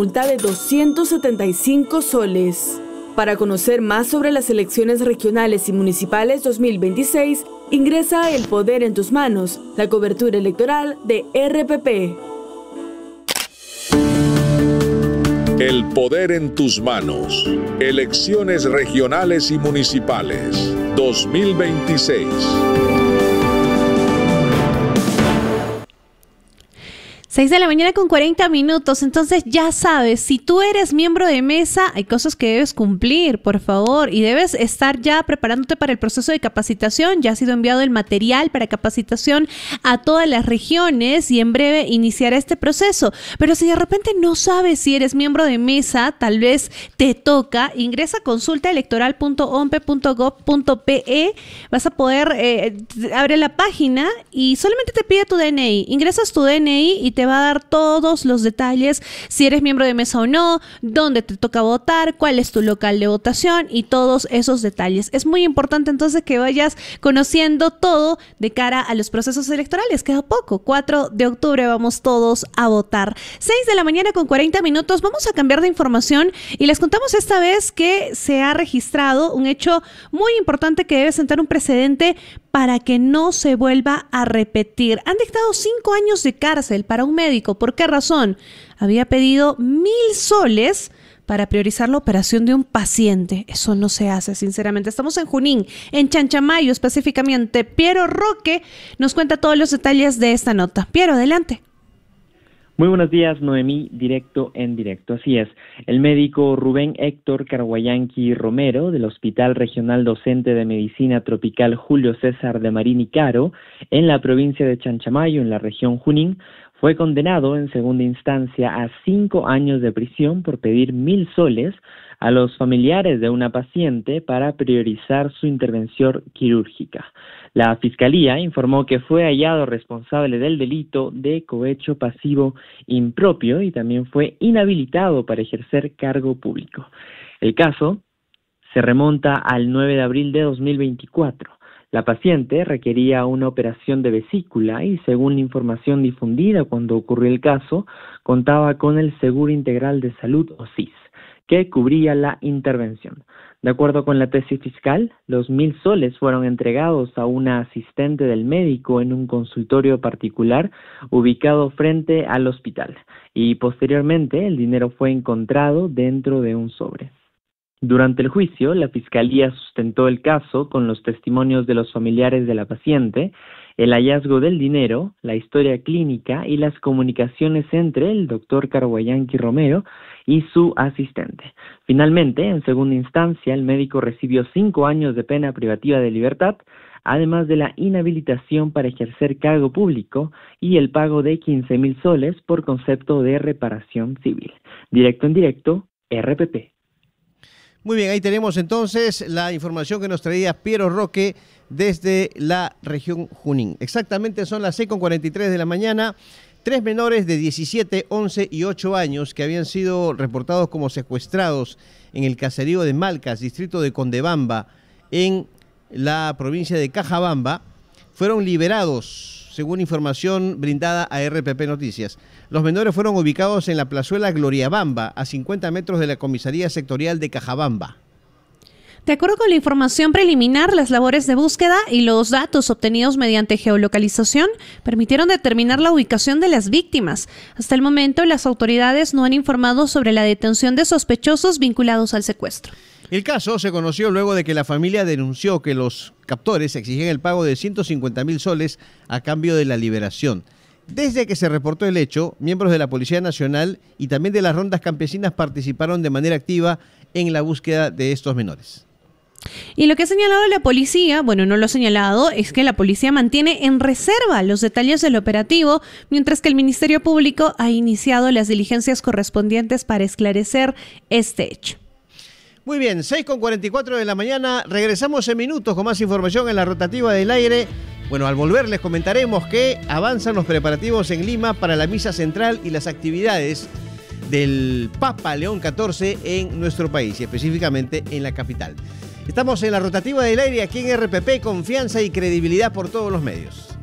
multa de 275 soles. Para conocer más sobre las elecciones regionales y municipales 2026, ingresa a El Poder en tus Manos, la cobertura electoral de RPP. El Poder en tus Manos. Elecciones regionales y municipales 2026. 6 de la mañana con 40 minutos, entonces ya sabes, si tú eres miembro de mesa, hay cosas que debes cumplir, por favor, y debes estar ya preparándote para el proceso de capacitación. Ya ha sido enviado el material para capacitación a todas las regiones y en breve iniciará este proceso. Pero si de repente no sabes si eres miembro de mesa, tal vez te toca, ingresa a consultaelectoral.ompe.gov.pe, vas a poder, abre la página y solamente te pide tu DNI, ingresas tu DNI y te va a dar todos los detalles, si eres miembro de mesa o no, dónde te toca votar, cuál es tu local de votación y todos esos detalles. Es muy importante entonces que vayas conociendo todo de cara a los procesos electorales. Queda poco, 4 de octubre vamos todos a votar. 6 de la mañana con 40 minutos, vamos a cambiar de información y les contamos esta vez que se ha registrado un hecho muy importante que debe sentar un precedente para que no se vuelva a repetir. Han dictado 5 años de cárcel para un médico. ¿Por qué razón? Había pedido 1.000 soles para priorizar la operación de un paciente. Eso no se hace, sinceramente. Estamos en Junín, en Chanchamayo específicamente. Piero Roque nos cuenta todos los detalles de esta nota. Piero, adelante. Muy buenos días, Noemí, directo en directo. Así es, el médico Rubén Héctor Carguayanqui Romero del Hospital Regional Docente de Medicina Tropical Julio César de Marín y Caro, en la provincia de Chanchamayo, en la región Junín, fue condenado en segunda instancia a 5 años de prisión por pedir 1.000 soles a los familiares de una paciente para priorizar su intervención quirúrgica. La Fiscalía informó que fue hallado responsable del delito de cohecho pasivo impropio y también fue inhabilitado para ejercer cargo público. El caso se remonta al 9 de abril de 2024. La paciente requería una operación de vesícula y, según la información difundida cuando ocurrió el caso, contaba con el Seguro Integral de Salud, o SIS, que cubría la intervención. De acuerdo con la tesis fiscal, los 1.000 soles fueron entregados a una asistente del médico en un consultorio particular ubicado frente al hospital y posteriormente el dinero fue encontrado dentro de un sobre. Durante el juicio, la Fiscalía sustentó el caso con los testimonios de los familiares de la paciente, el hallazgo del dinero, la historia clínica y las comunicaciones entre el doctor Carguayanqui Romero y su asistente. Finalmente, en segunda instancia, el médico recibió 5 años de pena privativa de libertad, además de la inhabilitación para ejercer cargo público y el pago de 15.000 soles por concepto de reparación civil. Directo en directo, RPP. Muy bien, ahí tenemos entonces la información que nos traía Piero Roque desde la región Junín. Exactamente son las 6:43 de la mañana. 3 menores de 17, 11 y 8 años que habían sido reportados como secuestrados en el caserío de Malcas, distrito de Condebamba, en la provincia de Cajabamba, fueron liberados, según información brindada a RPP Noticias. Los menores fueron ubicados en la plazuela Gloriabamba, a 50 metros de la comisaría sectorial de Cajabamba. De acuerdo con la información preliminar, las labores de búsqueda y los datos obtenidos mediante geolocalización permitieron determinar la ubicación de las víctimas. Hasta el momento, las autoridades no han informado sobre la detención de sospechosos vinculados al secuestro. El caso se conoció luego de que la familia denunció que los captores exigían el pago de 150.000 soles a cambio de la liberación. Desde que se reportó el hecho, miembros de la Policía Nacional y también de las rondas campesinas participaron de manera activa en la búsqueda de estos menores. Y lo que ha señalado la policía, bueno, no lo ha señalado, es que la policía mantiene en reserva los detalles del operativo, mientras que el Ministerio Público ha iniciado las diligencias correspondientes para esclarecer este hecho. Muy bien, 6:44 de la mañana, regresamos en minutos con más información en la rotativa del aire. Bueno, al volver les comentaremos que avanzan los preparativos en Lima para la misa central y las actividades del Papa León XIV en nuestro país y específicamente en la capital. Estamos en la rotativa del aire aquí en RPP, confianza y credibilidad por todos los medios.